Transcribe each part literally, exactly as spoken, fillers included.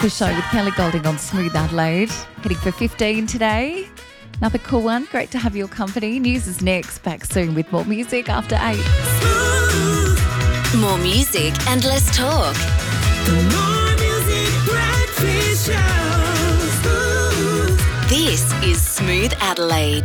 The show with Kelly Golding on Smooth Adelaide. Heading for fifteen today. Another cool one. Great to have your company. News is next. Back soon with more music after eight. More music and less talk. The More Music Breakfast Show. This is Smooth Adelaide.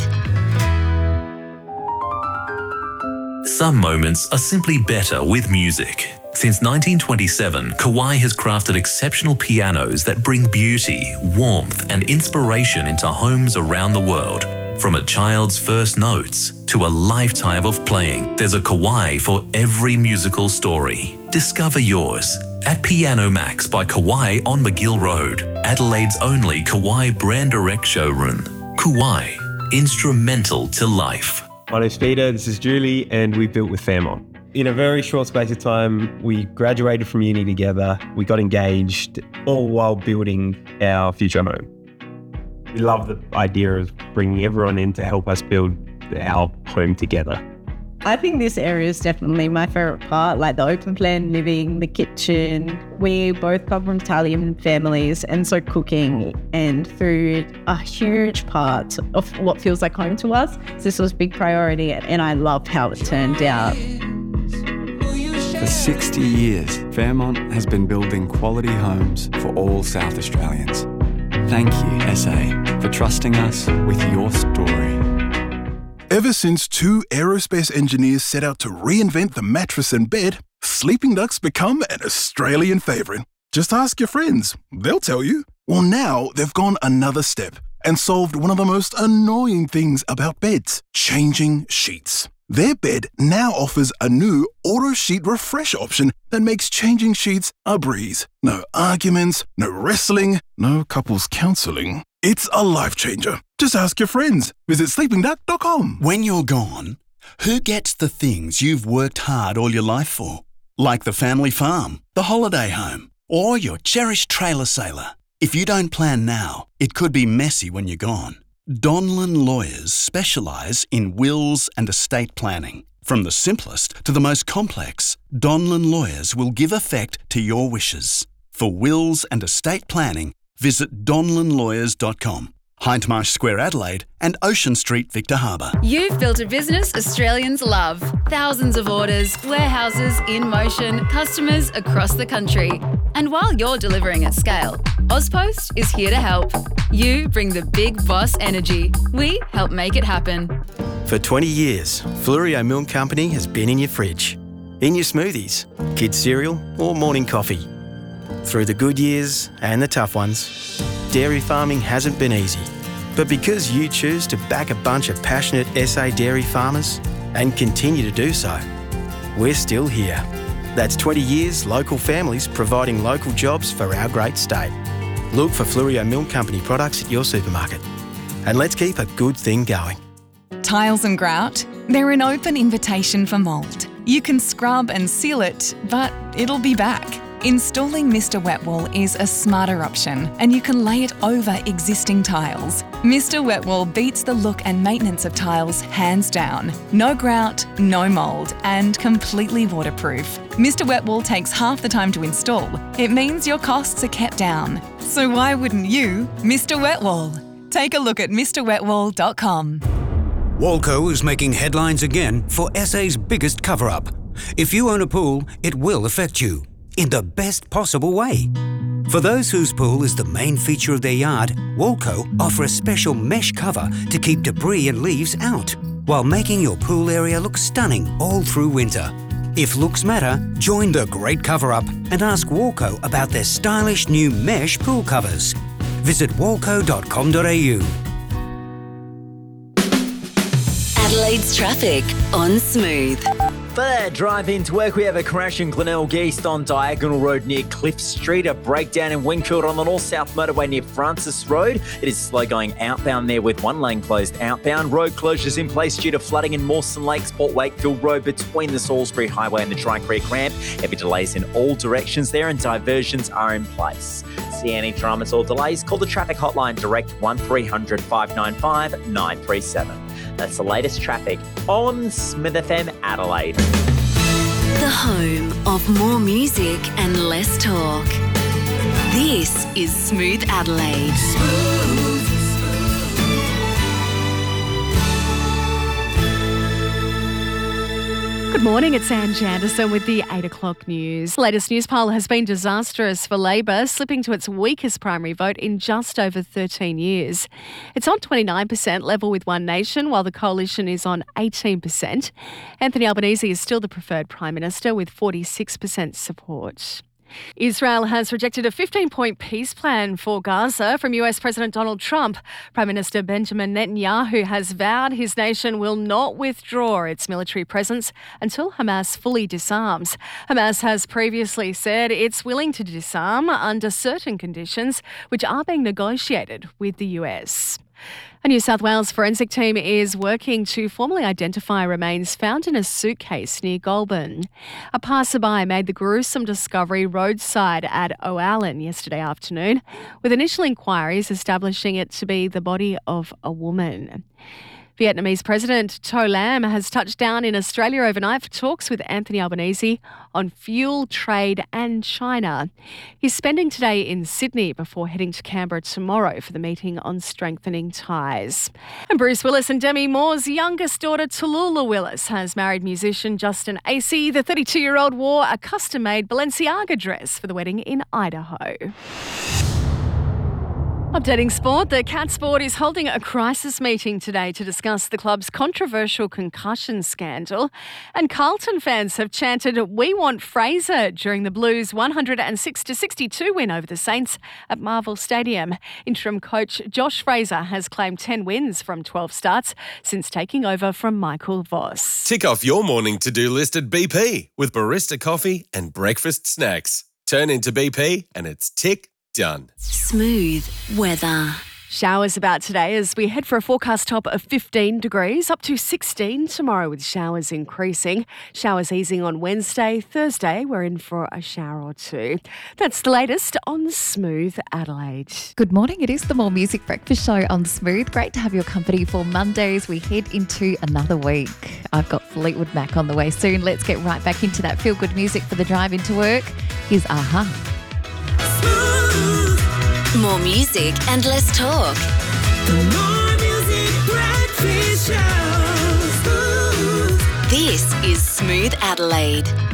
Some moments are simply better with music. Since nineteen twenty-seven, Kawai has crafted exceptional pianos that bring beauty, warmth, and inspiration into homes around the world. From a child's first notes to a lifetime of playing, there's a Kawai for every musical story. Discover yours at Piano Max by Kawai on McGill Road, Adelaide's only Kawai brand direct showroom. Kawai, instrumental to life. My name's Peter, this is Julie, and we built with Fairmont. In a very short space of time, we graduated from uni together, we got engaged, all while building our future home. We love the idea of bringing everyone in to help us build our home together. I think this area is definitely my favourite part, like the open plan living, the kitchen. We both come from Italian families, and so cooking and food are a huge part of what feels like home to us. So this was a big priority, and I love how it turned out. For sixty years, Fairmont has been building quality homes for all South Australians. Thank you, S A, for trusting us with your story. Ever since two aerospace engineers set out to reinvent the mattress and bed, Sleeping Duck's become an Australian favourite. Just ask your friends, they'll tell you. Well, now they've gone another step and solved one of the most annoying things about beds, changing sheets. Their bed now offers a new auto sheet refresh option that makes changing sheets a breeze. No arguments, no wrestling, no couples counselling. It's a life changer. Just ask your friends. Visit sleeping duck dot com. When you're gone, who gets the things you've worked hard all your life for? Like the family farm, the holiday home, or your cherished trailer sailor. If you don't plan now, it could be messy when you're gone. Donlan Lawyers specialise in wills and estate planning. From the simplest to the most complex, Donlan Lawyers will give effect to your wishes. For wills and estate planning, visit donlan lawyers dot com. Hindmarsh Square, Adelaide, and Ocean Street, Victor Harbour. You've built a business Australians love. Thousands of orders, warehouses in motion, customers across the country. And while you're delivering at scale, Ozpost is here to help. You bring the big boss energy. We help make it happen. For twenty years, Flurio Milk Company has been in your fridge, in your smoothies, kids' cereal or morning coffee. Through the good years and the tough ones, dairy farming hasn't been easy. But because you choose to back a bunch of passionate S A dairy farmers and continue to do so, we're still here. That's twenty years local families providing local jobs for our great state. Look for Flurio Milk Company products at your supermarket. And let's keep a good thing going. Tiles and grout, they're an open invitation for mould. You can scrub and seal it, but it'll be back. Installing Mister Wet Wall is a smarter option, and you can lay it over existing tiles. Mister Wet Wall beats the look and maintenance of tiles hands down. No grout, no mould, and completely waterproof. Mister Wet Wall takes half the time to install. It means your costs are kept down. So why wouldn't you, Mister Wet Wall? Take a look at Mr wet wall dot com. Walco is making headlines again for S A's biggest cover-up. If you own a pool, it will affect you. In the best possible way. For those whose pool is the main feature of their yard, Walco offer a special mesh cover to keep debris and leaves out, while making your pool area look stunning all through winter. If looks matter, join the great cover-up and ask Walco about their stylish new mesh pool covers. Visit walco dot com dot a u. Adelaide's traffic on Smooth. For that drive into work, we have a crash in Glenelg East on Diagonal Road near Cliff Street, a breakdown in Wingfield on the North-South Motorway near Francis Road. It is slow going outbound there with one lane closed outbound. Road closures in place due to flooding in Mawson Lakes, Port Wakefield Road between the Salisbury Highway and the Dry Creek Ramp. Heavy delays in all directions there and diversions are in place. See any dramas or delays? Call the traffic hotline direct one three hundred five nine five nine three seven. That's the latest traffic on Smith F M Adelaide. The home of more music and less talk. This is Smooth Adelaide. Good morning, it's Ange Anderson with the eight o'clock news. Latest news poll has been disastrous for Labor, slipping to its weakest primary vote in just over thirteen years. It's on twenty-nine percent, level with One Nation, while the coalition is on eighteen percent. Anthony Albanese is still the preferred Prime Minister with forty-six percent support. Israel has rejected a fifteen-point peace plan for Gaza from U S President Donald Trump. Prime Minister Benjamin Netanyahu has vowed his nation will not withdraw its military presence until Hamas fully disarms. Hamas has previously said it's willing to disarm under certain conditions, which are being negotiated with the U S. A New South Wales forensic team is working to formally identify remains found in a suitcase near Goulburn. A passerby made the gruesome discovery roadside at O'Allen yesterday afternoon, with initial inquiries establishing it to be the body of a woman. Vietnamese President To Lam has touched down in Australia overnight for talks with Anthony Albanese on fuel, trade and China. He's spending today in Sydney before heading to Canberra tomorrow for the meeting on strengthening ties. And Bruce Willis and Demi Moore's youngest daughter, Tallulah Willis, has married musician Justin Acey. The thirty-two-year-old wore a custom-made Balenciaga dress for the wedding in Idaho. Updating sport, the Cats board is holding a crisis meeting today to discuss the club's controversial concussion scandal. And Carlton fans have chanted, "We want Fraser," during the Blues' one hundred six to sixty-two win over the Saints at Marvel Stadium. Interim coach Josh Fraser has claimed ten wins from twelve starts since taking over from Michael Voss. Tick off your morning to-do list at B P with barista coffee and breakfast snacks. Turn into B P and it's tick done. Smooth weather. Showers about today as we head for a forecast top of fifteen degrees, up to sixteen tomorrow with showers increasing. Showers easing on Wednesday. Thursday, we're in for a shower or two. That's the latest on Smooth Adelaide. Good morning. It is the More Music Breakfast Show on Smooth. Great to have your company for Mondays. We head into another week. I've got Fleetwood Mac on the way soon. Let's get right back into that feel-good music for the drive into work. Here's A-ha. More music and less talk. The More Music Breakfast Show. This is Smooth Adelaide.